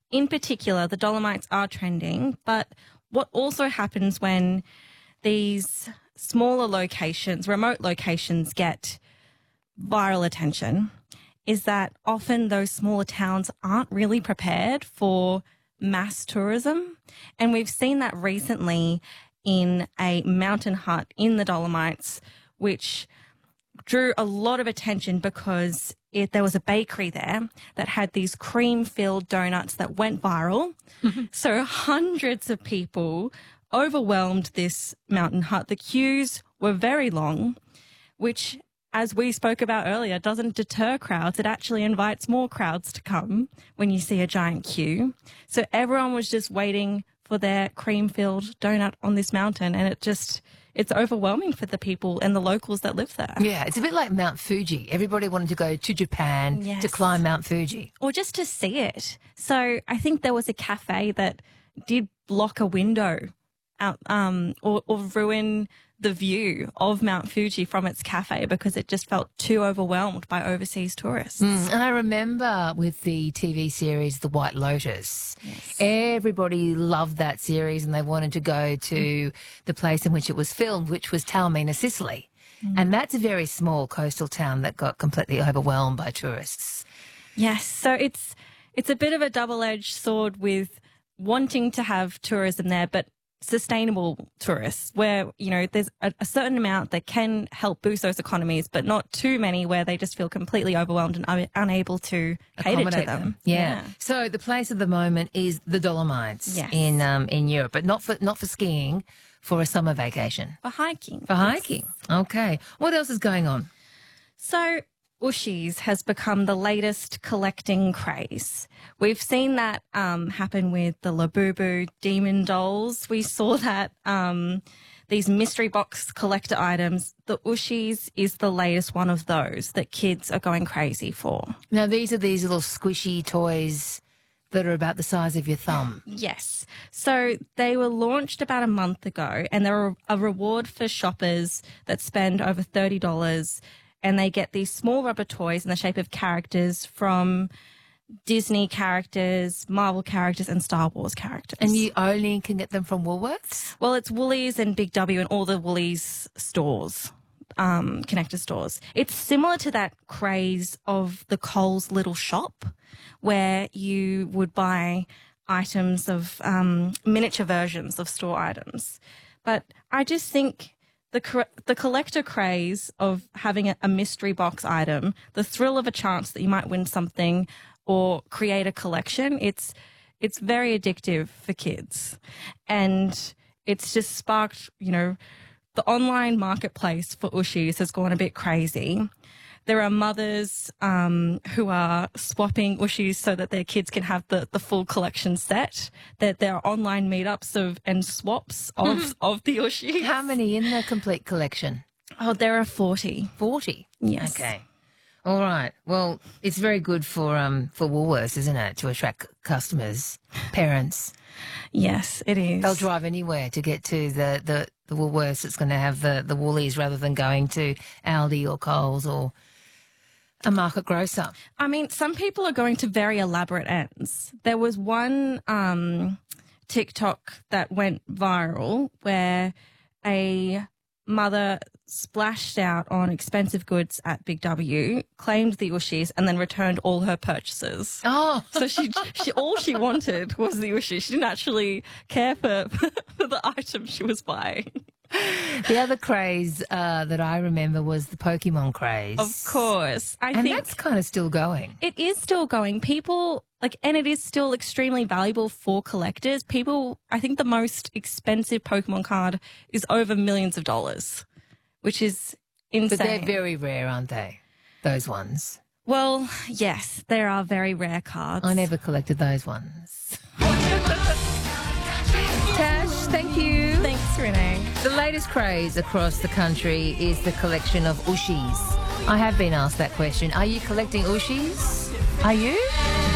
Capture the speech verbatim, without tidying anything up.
in particular, the Dolomites are trending, but what also happens when these smaller locations, remote locations, get viral attention is that often those smaller towns aren't really prepared for mass tourism. And we've seen that recently in a mountain hut in the Dolomites, which drew a lot of attention because it, there was a bakery there that had these cream-filled donuts that went viral. Mm-hmm. So hundreds of people overwhelmed this mountain hut. The queues were very long, which, as we spoke about earlier, doesn't deter crowds. It actually invites more crowds to come when you see a giant queue. So everyone was just waiting for their cream-filled donut on this mountain, and it just... it's overwhelming for the people and the locals that live there. Yeah, it's a bit like Mount Fuji. Everybody wanted to go to Japan yes. to climb Mount Fuji. Or just to see it. So I think there was a cafe that did block a window out um, or, or ruin the view of Mount Fuji from its cafe because it just felt too overwhelmed by overseas tourists. Mm, and I remember with the T V series The White Lotus, yes. everybody loved that series and they wanted to go to mm. the place in which it was filmed, which was Taormina, Sicily. Mm. And that's a very small coastal town that got completely overwhelmed by tourists. Yes, so it's it's a bit of a double-edged sword with wanting to have tourism there, but sustainable tourists where, you know, there's a, a certain amount that can help boost those economies, but not too many where they just feel completely overwhelmed and un unable to cater to them. them. Yeah. yeah. So the place at the moment is the Dolomites yes. in um, in Europe, but not for not for skiing, for a summer vacation. For hiking. For hiking. Yes. Okay. What else is going on? So Ooshies has become the latest collecting craze. We've seen that um, happen with the Labubu demon dolls. We saw that um, these mystery box collector items. The Ooshies is the latest one of those that kids are going crazy for. Now, these are these little squishy toys that are about the size of your thumb. Yes. So they were launched about a month ago, and they're a reward for shoppers that spend over thirty dollars. And they get these small rubber toys in the shape of characters from Disney characters, Marvel characters, and Star Wars characters. And you only can get them from Woolworths? Well, it's Woolies and Big W and all the Woolies stores, um, connector stores. It's similar to that craze of the Coles Little Shop, where you would buy items of um, miniature versions of store items. But I just think... The, the collector craze of having a, a mystery box item, the thrill of a chance that you might win something or create a collection, it's it's very addictive for kids. And it's just sparked, you know, the online marketplace for Ooshies has gone a bit crazy. There are mothers um, who are swapping Ooshies so that their kids can have the, the full collection set. That there are online meetups of and swaps of, of the Ooshies. How many in the complete collection? Oh, there are forty. forty? Yes. Okay. All right. Well, it's very good for um for Woolworths, isn't it, to attract customers, parents? Yes, it is. They'll drive anywhere to get to the, the, the Woolworths that's going to have the, the Woolies rather than going to Aldi or Coles or a market grocer. I mean, some people are going to very elaborate ends. There was one um, TikTok that went viral where a mother splashed out on expensive goods at Big W, claimed the Ooshies, and then returned all her purchases. Oh. So she, she all she wanted was the Ooshies. She didn't actually care for, for the item she was buying. The other craze uh, that I remember was the Pokemon craze. Of course. I and think that's kind of still going. It is still going. People, like, and it is still extremely valuable for collectors. People, I think the most expensive Pokemon card is over millions of dollars, which is insane. But they're very rare, aren't they? Those ones. Well, yes, there are very rare cards. I never collected those ones. Tash, thank you. Thanks, Renee. The latest craze across the country is the collection of Ooshies. I have been asked that question. Are you collecting Ooshies? Are you?